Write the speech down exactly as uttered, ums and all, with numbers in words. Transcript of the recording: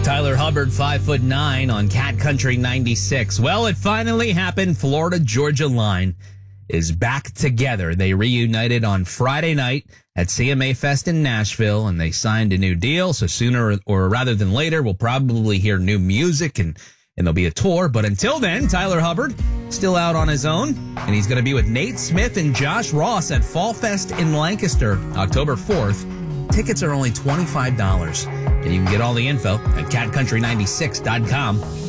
Tyler Hubbard, five foot nine on Cat Country ninety-six. Well, it finally happened. Florida Georgia Line is back together. They reunited on Friday night at C M A Fest in Nashville, and they signed a new deal. So sooner or rather than later, we'll probably hear new music and, and there'll be a tour. But until then, Tyler Hubbard still out on his own, and he's going to be with Nate Smith and Josh Ross at Fall Fest in Lancaster, October fourth. Tickets are only twenty-five dollars, and you can get all the info at cat country ninety-six dot com.